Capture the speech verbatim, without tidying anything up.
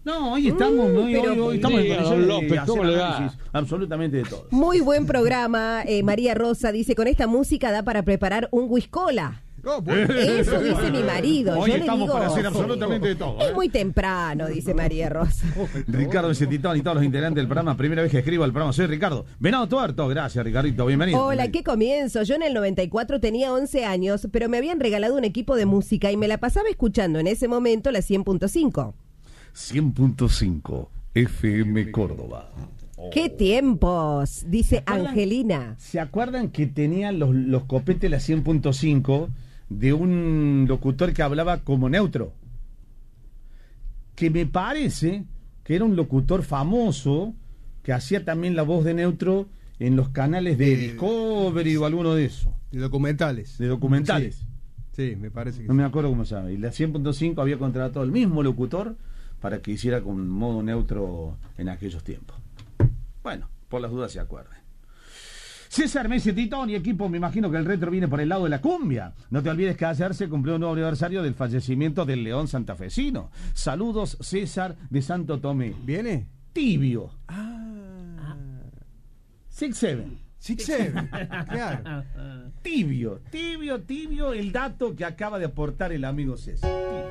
No, hoy estamos, Mm, hoy, pero- hoy, hoy estamos en Diga, condiciones don de López, hacer ¿cómo le va? análisis absolutamente de todo. Muy buen programa. eh, María Rosa dice, con esta música da para preparar un whiskola. Oh, bueno. Eso dice mi marido. Hoy Yo le estamos digo, para hacer absolutamente de todo. es ¿eh? muy temprano, dice María Rosa. Ricardo ese Titón y todos los integrantes del programa, primera vez que escribo el programa, soy Ricardo. Venado Tuerto, gracias Ricardito, bienvenido. Hola, bienvenido. qué comienzo. Yo en el noventa y cuatro tenía once años, pero me habían regalado un equipo de música y me la pasaba escuchando en ese momento la cien punto cinco. cien punto cinco F M Córdoba. ¡Qué tiempos! Dice acuerdan? Angelina. ¿Se acuerdan que tenían los, los copetes la cien punto cinco de un locutor que hablaba como neutro? Que me parece que era un locutor famoso que hacía también la voz de neutro en los canales de Eh, Discovery o alguno de esos, De documentales. de documentales. Sí, sí, me parece que No sí. me acuerdo cómo se llama. Y la cien punto cinco había contratado al mismo locutor para que hiciera con modo neutro en aquellos tiempos. Bueno, por las dudas se acuerden. César Messi Titón y equipo, me imagino que el retro viene por el lado de la cumbia. No te olvides que ayer se cumplió un nuevo aniversario del fallecimiento del León santafesino. Saludos, César de Santo Tomé. ¿Viene? Tibio. Ah. Six Seven. Six Seven. Claro. Tibio, tibio, tibio, el dato que acaba de aportar el amigo César. Tibio.